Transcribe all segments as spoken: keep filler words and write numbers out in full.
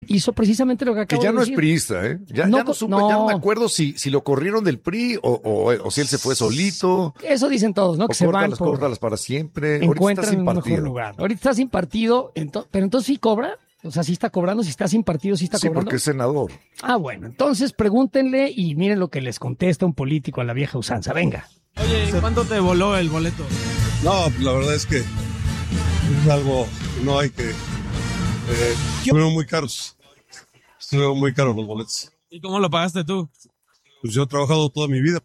hizo precisamente lo que acabo Que ya de no decir. es priista, ¿eh? Ya No ya no, co- supe, no. ya no me acuerdo si, si lo corrieron del P R I o, o, o si él se fue solito. Eso dicen todos, ¿no? O Que se van córtalas, por... córtalas para siempre. Ahorita está encuentran sin un mejor partido. lugar. Ahorita está sin partido, ento- pero entonces sí cobra. O sea, sí está cobrando, si está sin partido, sí está Sí, cobrando. porque es senador. Ah, bueno, entonces pregúntenle y miren lo que les contesta un político a la vieja usanza. Venga. Oye, ¿cuánto te voló el boleto? No, la verdad es que es algo que no hay que... Eh, estuvieron muy caros. Estuvieron muy caros los boletos. ¿Y cómo lo pagaste tú? Pues yo he trabajado toda mi vida.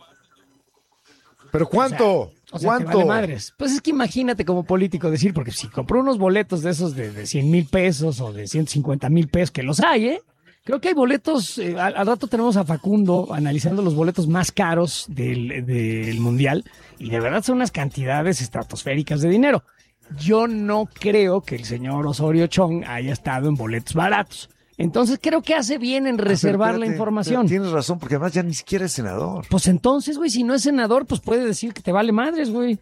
¿Pero cuánto? O sea, te ¿Cuánto? vale madres. Pues es que imagínate como político decir, porque si compró unos boletos de esos de, de cien mil pesos o de ciento cincuenta mil pesos, que los hay, ¿eh? Creo que hay boletos, eh, al, al rato tenemos a Facundo analizando los boletos más caros del, del Mundial y de verdad son unas cantidades estratosféricas de dinero. Yo no creo que el señor Osorio Chong haya estado en boletos baratos. Entonces creo que hace bien en reservar Ah, pero la espérate, información. pero tienes razón, porque además ya ni siquiera es senador. Pues entonces, güey, si no es senador, pues puede decir que te vale madres, güey.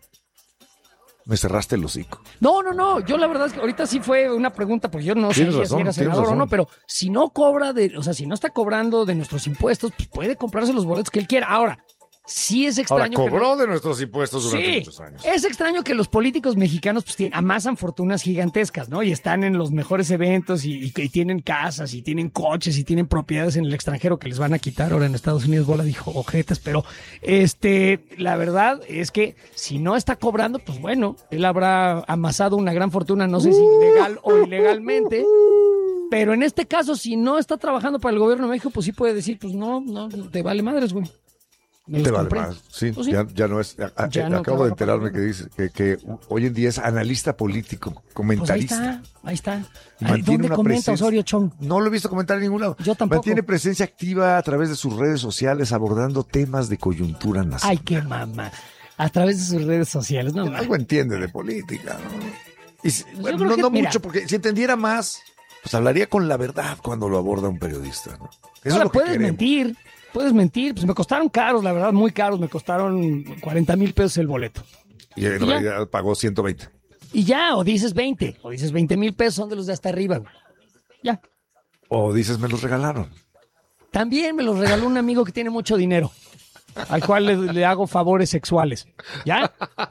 Me cerraste el hocico. No, no, no. Yo la verdad es que ahorita sí fue una pregunta, porque yo no sé Tienes si razón, era tienes senador o razón. no, pero si no cobra de, o sea, si no está cobrando de nuestros impuestos, pues puede comprarse los boletos que él quiera. Ahora, sí es Ahora, extraño. que cobró no- de nuestros impuestos durante Sí, muchos años. es extraño que los políticos mexicanos pues, tienen- amasan fortunas gigantescas, ¿no? Y están en los mejores eventos y, y- y tienen casas y tienen coches y tienen propiedades en el extranjero que les van a quitar ahora en Estados Unidos. Bola dijo ojetes, pero este, la verdad es que si no está cobrando, pues bueno, él habrá amasado una gran fortuna, no sé si legal o ilegalmente. Pero en este caso, si no está trabajando para el gobierno de México, pues sí puede decir, pues no, no, te vale madres, güey. Me los Te vale compré. más. Sí, Pues sí. Ya, ya no es. a- a- Ya no acabo de trabaja para enterarme que dice que, que hoy en día es analista político, Pues ahí comentarista. está, ahí está. Y Ay, mantiene ¿Dónde una comenta presencia- Osorio Chong? No lo he visto comentar en ningún lado. Yo tampoco. Mantiene presencia activa a través de sus redes sociales abordando temas de coyuntura nacional. Ay, qué mamá. A través de sus redes sociales, no, Algo entiende de política, ¿no? Y si- bueno, creo no, que, no mira. mucho, porque si entendiera más, pues hablaría con la verdad cuando lo aborda un periodista, ¿no? Eso es Ahora, lo que puedes queremos. mentir, puedes mentir. Pues me costaron caros, la verdad, muy caros. Me costaron cuarenta mil pesos el boleto. Y en Y ya. realidad pagó ciento veinte. Y ya, o dices veinte, o dices veinte mil pesos, son de los de hasta arriba, güey. Ya. O dices, me los regalaron. También me los regaló un amigo que tiene mucho dinero, al cual le, le hago favores sexuales. ¿Ya?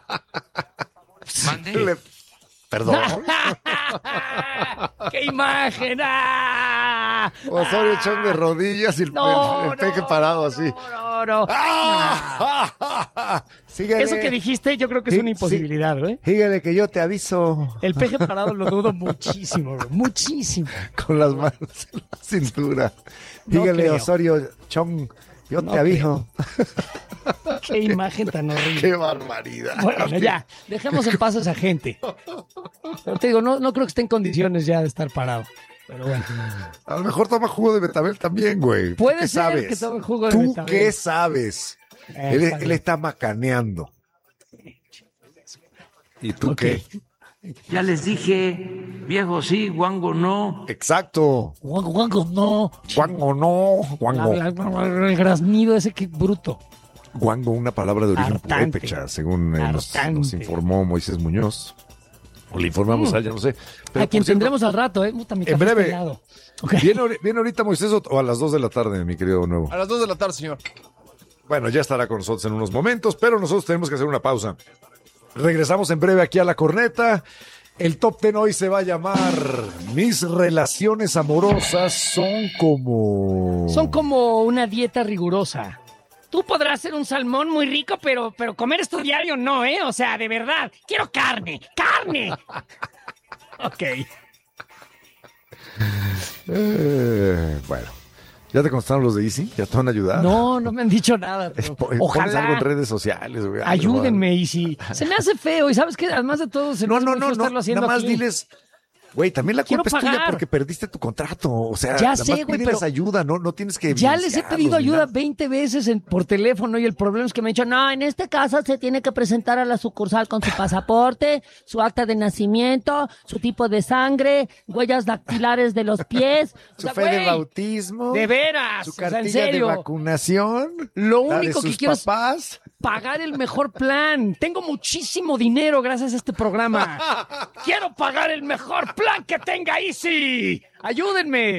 Le- Perdón. ¡Qué imagen! ¡Ah! Osorio Chong de rodillas y el, No, el- el peje no, parado así. No, no. ¡Ah! Síguele. Eso que dijiste, yo creo que es Sí, una imposibilidad, ¿eh? Síguele que yo te aviso. El peje parado lo dudo muchísimo, bro, muchísimo. Con las manos en la cintura. No Síguele, creo. Osorio Chong, yo No te aviso. Qué imagen tan horrible. Qué barbaridad. Bueno, ya, dejemos en paz a esa gente. Pero te digo, no, no creo que esté en condiciones ya de estar parado. Pero bueno. A lo mejor toma jugo de betabel también, güey. ¿Tú Puede qué ser sabes? que tome jugo de ¿Tú betabel. qué sabes? Eh, él, está él bien. está macaneando. ¿Y tú Ok. qué? Ya les dije, viejo sí, guango no. Exacto. Guango, guango, no. Guango no. Guango. La- la- el graznido ese que bruto. Guango, una palabra de origen Hartante. purépecha, según eh, nos, Hartante. nos informó Moisés Muñoz. O le informamos a ella, no sé. Pero, A quien por cierto, tendremos al rato, ¿eh? Puta, mi en café está breve. helado. Ok. ¿Viene, ahori- viene ahorita Moisés o, o a las dos de la tarde, mi querido nuevo? A las dos de la tarde, señor. Bueno, ya estará con nosotros en unos momentos, pero nosotros tenemos que hacer una pausa. Regresamos en breve aquí a La Corneta. El Top Ten hoy se va a llamar Mis relaciones amorosas son como... Son como una dieta rigurosa. Tú podrás ser un salmón muy rico, pero, pero comer esto diario no, ¿eh? O sea, de verdad. Quiero carne, carne. Ok. Eh, bueno, ¿ya te contestaron los de Easy? ¿Ya te van a ayudar? No, no me han dicho nada. Eh, pero po- Pones algo en ojalá. redes sociales, güey. Ayúdenme, y si se me hace feo, y sabes que además de todo, se me No, hace no, muy no, feo no. estarlo haciendo Nada más aquí. diles, güey, también la Quiero culpa es tuya pagar. porque perdiste tu contrato. O sea, Ya nada sé, más güey, pídeles pero ayuda, no, no tienes que. Ya les he pedido evidenciarlos ni ayuda nada. veinte veces en- por teléfono y el problema es que me han dicho, no, en este caso se tiene que presentar a la sucursal con su pasaporte, su acta de nacimiento, su tipo de sangre, huellas dactilares de los pies. O Su sea, fe de güey, bautismo. de veras, Su o sea, en cartilla de serio. vacunación. Lo la de único que sus quiero es papás. pagar el mejor plan. Tengo muchísimo dinero gracias a este programa. Quiero pagar el mejor plan que tenga Easy. Ayúdenme.